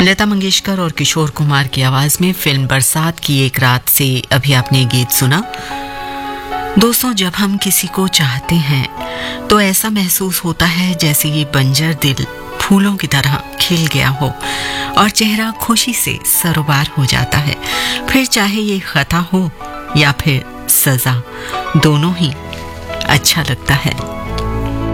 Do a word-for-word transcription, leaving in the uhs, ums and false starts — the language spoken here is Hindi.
लता मंगेशकर और किशोर कुमार की आवाज में फिल्म बरसात की एक रात से अभी आपने गीत सुना। दोस्तों, जब हम किसी को चाहते हैं तो ऐसा महसूस होता है जैसे ये बंजर दिल फूलों की तरह खिल गया हो और चेहरा खुशी से सरोबार हो जाता है। फिर चाहे ये खता हो या फिर सजा, दोनों ही अच्छा लगता है।